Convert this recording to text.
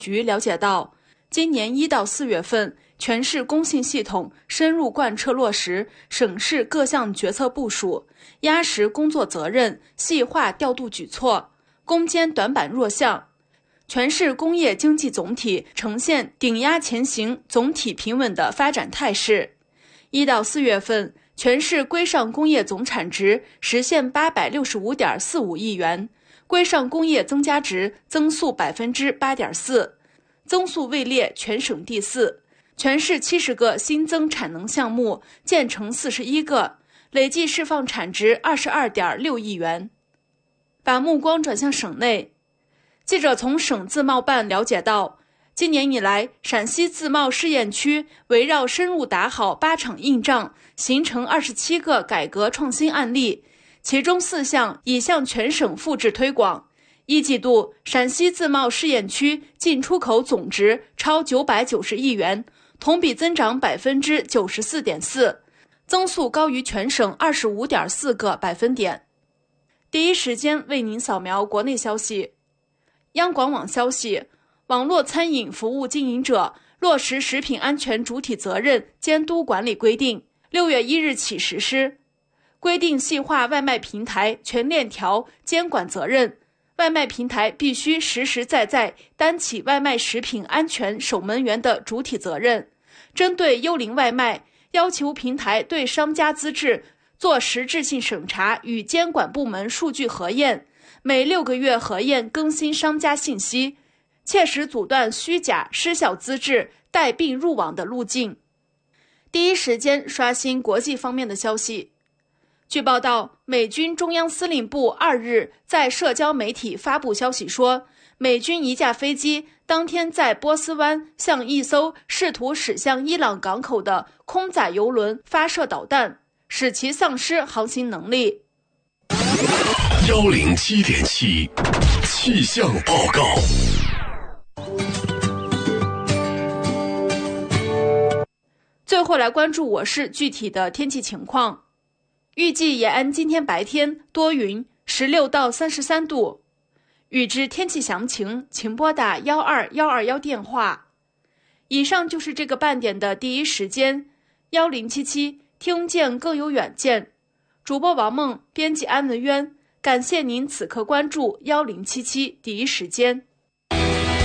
局了解到，今年1到4月份，全市工信系统深入贯彻落实省市各项决策部署，压实工作责任，细化调度举措，攻坚短板弱项。全市工业经济总体呈现顶压前行、总体平稳的发展态势。1到4月份，全市规上工业总产值实现865.45亿元，规上工业增加值增速8.4%，增速位列全省第4。全市70个新增产能项目建成41个，累计释放产值22.6亿元。把目光转向省内，记者从省自贸办了解到，今年以来，陕西自贸试验区围绕深入打好8场硬仗，形成27个改革创新案例，其中4项已向全省复制推广。一季度，陕西自贸试验区进出口总值超990亿元，同比增长94.4%，增速高于全省25.4个百分点。第一时间为您扫描国内消息。央广网消息，网络餐饮服务经营者落实食品安全主体责任监督管理规定，6月1日起实施。规定细化外卖平台全链条监管责任，外卖平台必须实实在在担起外卖食品安全守门员的主体责任。针对幽灵外卖，要求平台对商家资质做实质性审查与监管部门数据核验，每6个月核验更新商家信息，切实阻断虚假失效资质带病入网的路径。第一时间刷新国际方面的消息。据报道，美军中央司令部2日在社交媒体发布消息说，美军一架飞机当天在波斯湾向一艘试图驶向伊朗港口的空载油轮发射导弹，使其丧失航行能力。 107.7气象报告。 最后来关注我市具体的天气情况。预计延安今天白天多云，16到33度。预知天气详情，请拨打12121电话。以上就是这个半点的第一时间，1077听见更有远见。主播王梦，编辑安文渊，感谢您此刻关注1077第一时间。